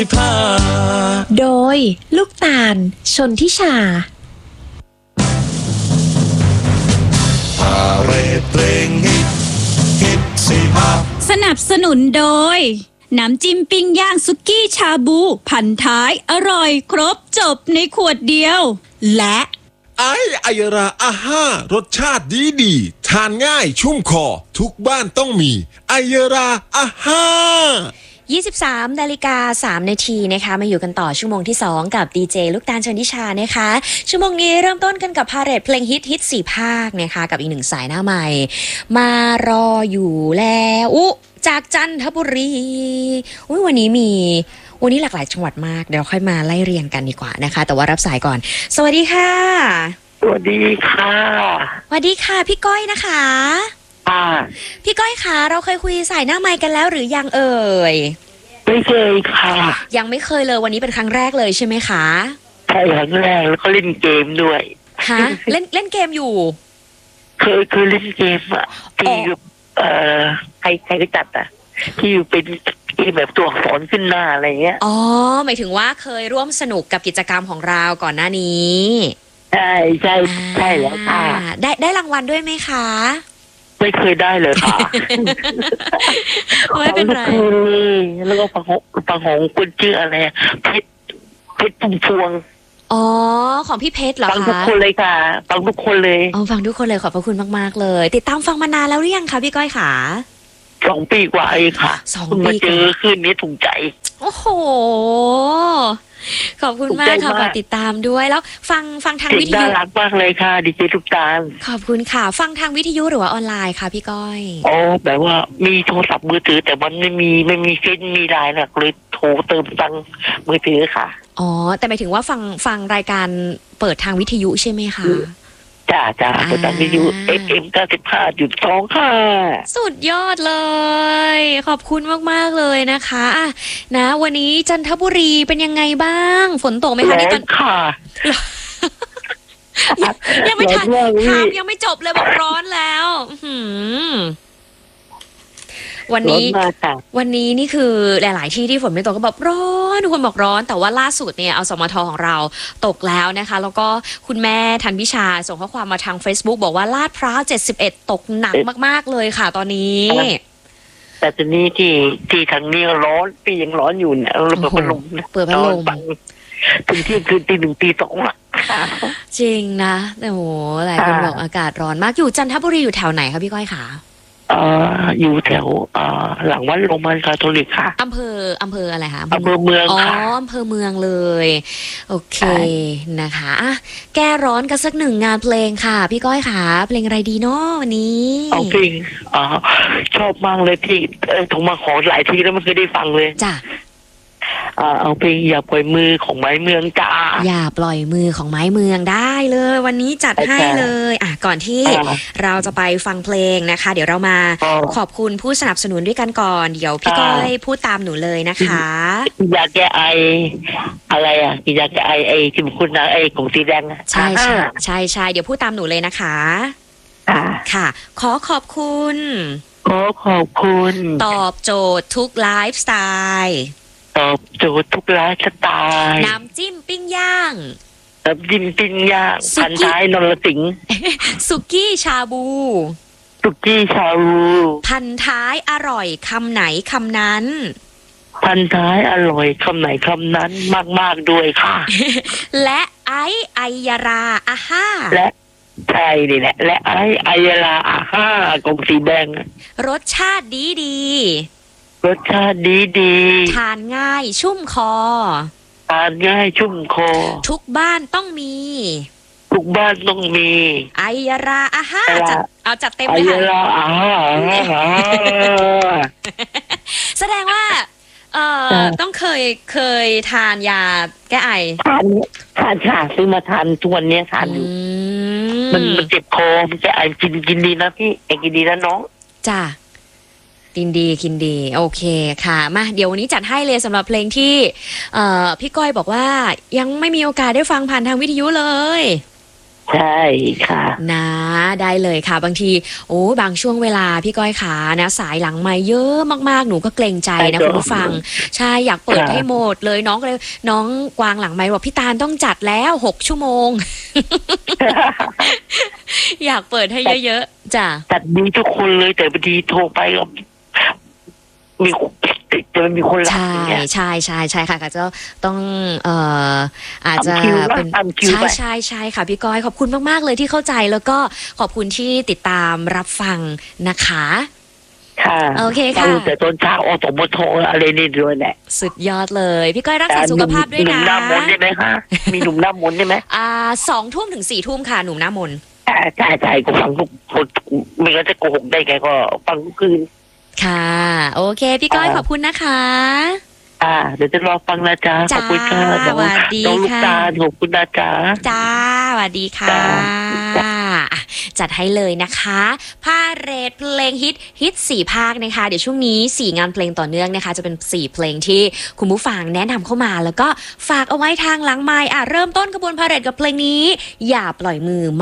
โดยลูกตาลชนทิชาพาเรดเพลงฮิตสิฮะสนับสนุนโดยน้ำจิ้มปิ้งย่างสุกี้ชาบูพันท้ายอร่อยครบจบในขวดเดียวและไอยราอาห้ารสชาติดีทานง่ายชุ่มคอทุกบ้านต้องมีไอยราอาห้า 23 นาฬิกา 3 นาทีนะคะมาอยู่กันต่อชั่วโมงที่ 2 กับดีเจลูกตาลชนทิชานะคะชั่วโมงนี้เริ่มต้นกันกับพาเรดเพลงฮิต4ภาคนะคะกับอีกหนึ่งสายหน้าใหม่มารออยู่แล้วจากจันทบุรีวันนี้หลากหลายจังหวัดมากเดี๋ยวค่อยมาไล่เรียงกันดีกว่านะคะแต่ว่ารับสายก่อนสวัสดีค่ะสวัสดีค่ะสวัสดีค่ะพี่ก้อยนะคะพี่ก้อยคะเราเคยคุยสายหน้าไมค์กันแล้วหรือยังเอ่ยไม่เคยค่ะยังไม่เคยเลยวันนี้เป็นครั้งแรกเลยใช่ไหมคะใช่ครั้งแรกแล้วก็เล่นเกมด้วยฮะเล่นเกมอยู่เคยเล่นเกมอ่ะที่ใครก็จัดอ่ะที่อยู่เป็นเกมแบบตัวอักษรขึ้นหน้าอะไรเงี้ยอ๋อหมายถึงว่าเคยร่วมสนุกกับกิจกรรมของเราก่อนหน้านี้ใช่แล้วค่ะได้รางวัลด้วยไหมคะไม่เคยได้เลยค่ะไม่เป็นไรแล้วก็ฟังของคุณชื่ออะไรเพชรพุ่มพวงอ๋อของพี่เพชรเหรอคะฟังทุกคนเลยค่ะฟังทุกคนเลยฟังทุกคนเลยขอบพระคุณมากๆเลยติดตามฟังมานานแล้วหรือยังคะพี่ก้อยขา 2 ปีกว่าเองค่ะคุณมาเจอคืนนี้ถูกใจโอ้โหขอบคุณมากค่ะฝากติดตามด้วยแล้วฟังทางวิทยุน่ารักมากเลยค่ะดีเจทุกตาขอบคุณค่ะฟังทางวิทยุหรือว่าออนไลน์ค่ะพี่ก้อยแบบว่ามีโทรศัพท์มือถือแต่มันไม่มีเฟซมีไลน์นะเลยโทรเติมตังมือถือค่ะแต่หมายถึงว่าฟังรายการเปิดทางวิทยุใช่ไหมคะจ้าเปิดทางวิทยุ FM 95.2 ค่ะสุดยอดเลยขอบคุณมากๆเลยนะคะนะวันนี้จันทบุรีเป็นยังไงบ้างฝนตกไหมคะนี่ตอนค่ะยังไม่ทันถามยังไม่จบเลยบอกร้อนแล้ววันนี้นี่คือหลายๆที่ฝนไม่ตกก็แบบร้อนทุกคนบอกร้อนแต่ว่าล่าสุดเนี่ยเอาสมทของเราตกแล้วนะคะแล้วก็คุณแม่ทันวิชาส่งข้อความมาทาง Facebook บอกว่าลาดพร้าว71ตกหนักมากๆเลยค่ะตอนนี้แต่ตอนนี้ที่ทางนี้ร้อนปียังร้อนอยู่เนี่ยเราเปิดพัดลมถึงเที่ยงคืนตี 1 ตี 2อ่ะจริงนะโอ้โหหลายคนบอกอากาศร้อนมากอยู่จันทบุรีอยู่แถวไหนคะพี่ก้อยคะอยู่แถวหลังวัดโรมันคาทอลิกค่ะอำเภออะไรคะอำเภอเมืองค่ะอำเภอเมืองเลยโอเคนะคะแก้ร้อนกันสักหนึ่งงานเพลงค่ะพี่ก้อยค่ะเพลงอะไรดีเนาะวันนี้เอาเพลงชอบมากเลยที่โทรมาขอหลายทีแล้วไม่เคยได้ฟังเลยจ้ะเอาเพลงอย่าปล่อยมือของไม้เมืองจ้าอย่าปล่อยมือของไม้เมืองได้เลยวันนี้จัดให้เลยก่อนที่เราจะไปฟังเพลงนะคะเดี๋ยวเรามาขอบคุณผู้สนับสนุนด้วยกันก่อนเดี๋ยวพี่ก้อยพูดตามหนูเลยนะคะอยากแก้ไออะไรอยากแก้ไอที่คุณนะไอของสีแดงใช่เดี๋ยวพูดตามหนูเลยนะคะค่ะขอขอบคุณตอบโจทย์ทุกไลฟ์สไตล์ตอบโจทย์ทุกไลฟ์สไตล์น้ำจิ้มปิ้งย่างพันท้ายนรสิงห์สุกี้ชาบูพันท้ายอร่อยคำไหนคำนั้นพันท้ายอร่อยคำไหนคำนั้นมากๆด้วยค่ะและไอยาราอาห้าและใช่นี่แหละและไอยาราอาห้ากล่องสีแดงรสชาติดีทานง่ายชุ่มคอทุกบ้านต้องมีไอยาราอาห้าจัดเต็มเลยค่ะไอยาราอาห้าแสดงว่าต้องเคยทานยาแก้ไอทานค่ะซื้อมาทานทุกวันนี้ทานอยู่มันเจ็บคอมันแก้ไอกินดีนะพี่กินดีนะน้องจ้ากินดีโอเคค่ะมาเดี๋ยววันนี้จัดให้เลยสำหรับเพลงที่พี่ก้อยบอกว่ายังไม่มีโอกาสได้ฟังผ่านทางวิทยุเลยใช่ค่ะนะได้เลยค่ะบางทีโอ้บางช่วงเวลาพี่ก้อยขานะสายหลังไมค์เยอะมากๆหนูก็เกรงใจนะคุณผู้ฟังใช่อยากเปิดให้หมดเลยน้องก็เลยน้องกวางหลังไมค์บอกพี่ตาลต้องจัดแล้ว6 ชั่วโมง อยากเปิดให้เยอะๆจ้ะจัดดีทุกคนเลยแต่บางทีโทรไปก็มีจะมีคนรับใช่อย่างเงี้ยใช่ใช่ใช่ค่ะก็จะต้องอาจจะตามคิวนะเป็นตามคิวใช่ไปใช่ใช่ค่ะพี่ก้อยขอบคุณมากๆเลยที่เข้าใจแล้วก็ขอบคุณที่ติดตามรับฟังนะคะค่ะโอเคค่ะฟังแต่ตอนเช้าอสมทอะไรนี่ด้วยแหละสุดยอดเลยพี่ก้อยรักษาสุขภาพด้วยหนุ่นะมหน้ามนต์ใช่ไหมคะมีหนุ่มหน้ามนต์ใช่ไหม 2 ทุ่มถึง4 ทุ่มค่ะหนุ่มหน้ามนต์ใช่ใช่ก็ฟังทุกคนไม่งั้นจะโกหกได้ไงก็ฟังทุกคืนค่ะโอเคพี่ก้อยขอบคุณนะคะเดี๋ยวจะรอฟังนะจ๊ะขจ้าอบคุณค่ะสวัสดีน้องลูกค่ะตาลขอบคุณนะจ๊ะจ้าสวัสดีค่ะจ้าอ่ะ จัดให้เลยนะคะพาเรทเพลงฮิต4 ภาคนะคะ เดี๋ยวช่วงนี้4 งานเพลงต่อเนื่องนะคะ จะเป็น4 เพลงที่คุณผู้ฟังแนะนำเข้ามาแล้วก็ฝากเอาไว้ทางหลังไมค์เริ่มต้นขบวนพาเรทกับเพลงนี้อย่าปล่อยมือ